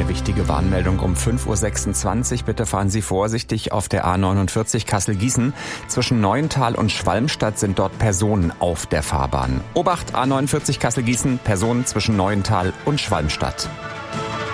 Eine wichtige Warnmeldung um 5.26 Uhr. Bitte fahren Sie vorsichtig auf der A49 Kassel-Gießen. Zwischen Neuental und Schwalmstadt sind dort Personen auf der Fahrbahn. Obacht, A49 Kassel-Gießen, Personen zwischen Neuental und Schwalmstadt.